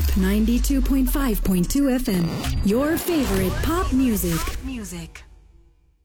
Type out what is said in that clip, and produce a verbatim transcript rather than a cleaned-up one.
ninety-two point five point two F M. Your favorite pop music. Music.